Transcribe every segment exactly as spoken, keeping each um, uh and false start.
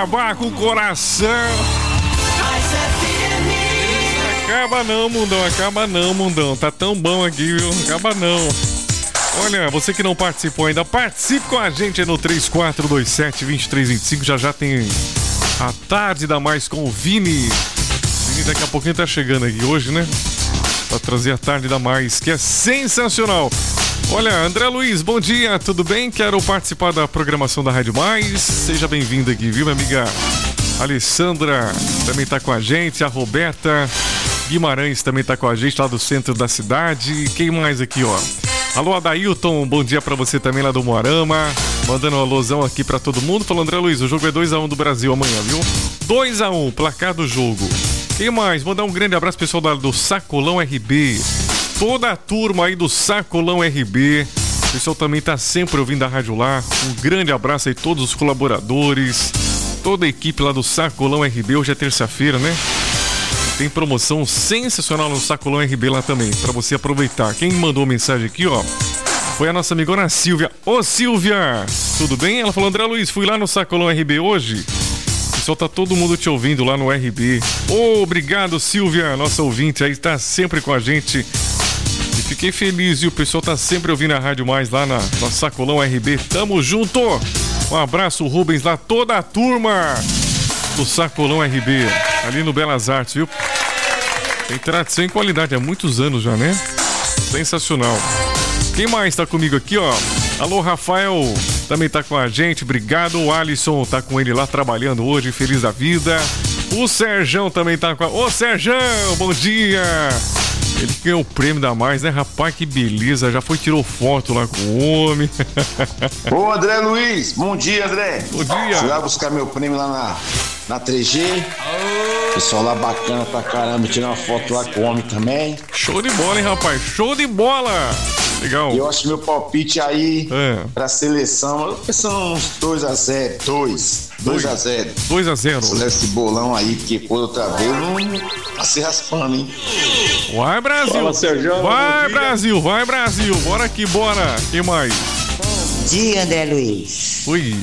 acabar com o coração. Acaba não, mundão, acaba não, mundão. Tá tão bom aqui, viu? Acaba não. Olha, você que não participou ainda, participe com a gente no três quatro dois sete, dois três dois cinco. Já já tem a Tarde da Mais com o Vini. Vini daqui a pouquinho tá chegando aqui hoje, né? Pra trazer a Tarde da Mais, que é sensacional. Olha, André Luiz, bom dia, tudo bem? Quero participar da programação da Rádio Mais. Seja bem-vindo aqui, viu, minha amiga? Alessandra também tá com a gente, a Roberta Guimarães também tá com a gente lá do centro da cidade. Quem mais aqui, ó? Alô, Adailton, bom dia pra você também lá do Moarama. Mandando um alôzão aqui pra todo mundo. Falou, André Luiz, o jogo é dois a um do Brasil amanhã, viu? dois a um, placar do jogo. Quem mais? Mandar um grande abraço pessoal da, do Sacolão R B. Toda a turma aí do Sacolão R B. O pessoal também tá sempre ouvindo a rádio lá. Um grande abraço aí a todos os colaboradores. Toda a equipe lá do Sacolão R B. Hoje é terça-feira, né? Tem promoção sensacional no Sacolão R B lá também, pra você aproveitar. Quem mandou mensagem aqui, ó, foi a nossa amigona Silvia. Ô, Silvia, tudo bem? Ela falou, André Luiz, fui lá no Sacolão R B hoje. O pessoal tá todo mundo te ouvindo lá no R B. Ô, obrigado, Silvia, nossa ouvinte aí, tá sempre com a gente. E fiquei feliz, viu? O pessoal tá sempre ouvindo a Rádio Mais lá na, na Sacolão R B. Tamo junto! Um abraço, Rubens, lá, toda a turma do Sacolão R B, ali no Belas Artes, viu? Tem tradição e qualidade há muitos anos já, né? Sensacional. Quem mais tá comigo aqui, ó? Alô, Rafael, também tá com a gente, obrigado. O Alisson tá com ele lá trabalhando hoje, feliz da vida. O Serjão também tá com a... Ô, Serjão, bom dia! Ele ganhou o prêmio da Mais, né, rapaz? Que beleza, já foi, tirou foto lá com o homem. Ô, André Luiz, bom dia, André. Bom dia. Fui lá buscar meu prêmio lá na, na três G. Pessoal lá bacana pra caramba, tirar uma foto lá com o homem também. Show de bola, hein, rapaz? Show de bola! Legal. E eu acho que meu palpite aí é. pra seleção são uns dois a zero. dois. dois a zero. dois a zero. Se esse bolão aí, porque por outra vez não tá se raspando, hein? Vai, Brasil! Fala, Sérgio. Vai, Brasil! Vai, Brasil! Bora aqui, bora! Quem mais? Bom dia, André Luiz. Oi.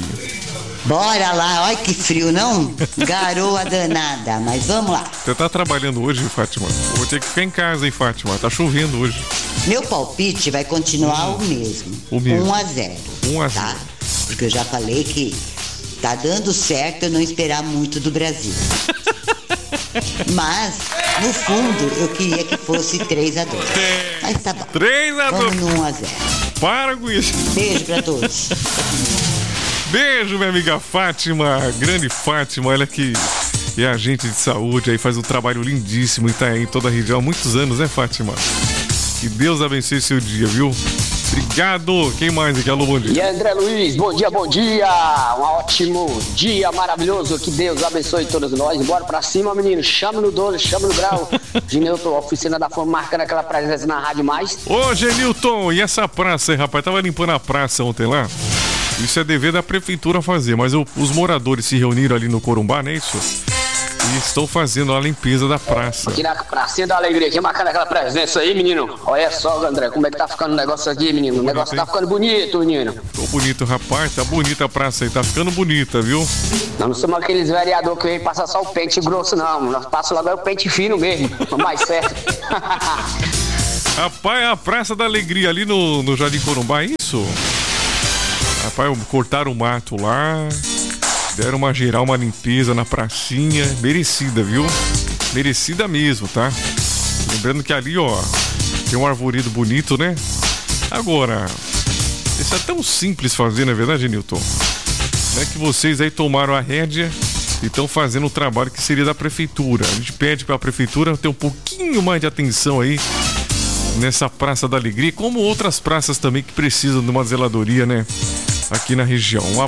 Bora lá, olha que frio, não? Garoa danada, mas vamos lá. Você tá trabalhando hoje, Fátima? Vou ter que ficar em casa, hein, Fátima? Tá chovendo hoje. Meu palpite vai continuar o mesmo. O mesmo. um a zero. um a zero. Tá? Porque eu já falei que tá dando certo eu não esperar muito do Brasil. Mas, no fundo, eu queria que fosse três a dois. Mas tá bom. três a dois. Vamos no um a zero. Para com isso. Beijo pra todos. Beijo, minha amiga Fátima, grande Fátima, olha que é agente de saúde, aí faz um trabalho lindíssimo e tá aí em toda a região há muitos anos, né, Fátima? Que Deus abençoe seu dia, viu? Obrigado. Quem mais aqui? Alô, bom dia. E André Luiz, bom dia, bom dia. Um ótimo dia maravilhoso. Que Deus abençoe todos nós. Bora pra cima, menino. Chama no dono, chama no grau. Genilton, oficina da fome, marcando aquela presença na Rádio Mais. Ô, Genilton, e essa praça aí, rapaz? Tava limpando a praça ontem lá. Isso é dever da prefeitura fazer, mas eu, os moradores se reuniram ali no Corumbá, não é isso? E estão fazendo a limpeza da praça. Aqui na pracinha da alegria, aqui marcando aquela presença aí, menino. Olha só, André, como é que tá ficando o negócio aqui, menino. O negócio tá ficando bonito, menino. Tô bonito, rapaz, tá bonita a praça aí, tá ficando bonita, viu? Nós não somos aqueles vereadores que vem passar só o pente grosso, não. Nós passamos logo o pente fino mesmo, mais certo. Rapaz, a Praça da Alegria ali no, no Jardim Corumbá, é isso? Rapaz, cortaram o mato lá, deram uma geral, uma limpeza na pracinha, merecida, viu? Merecida mesmo, tá? Lembrando que ali, ó, tem um arvoredo bonito, né? Agora, isso é tão simples fazer, não é verdade, Nilton? Não é que vocês aí tomaram a rédea e estão fazendo o trabalho que seria da prefeitura. A gente pede para a prefeitura ter um pouquinho mais de atenção aí nessa Praça da Alegria, como outras praças também que precisam de uma zeladoria, né? Aqui na região. Um